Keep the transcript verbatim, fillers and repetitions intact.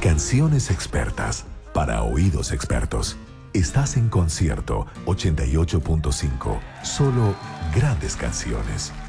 Canciones expertas para oídos expertos. Estás en Concierto ochenta y ocho punto cinco. Solo grandes canciones.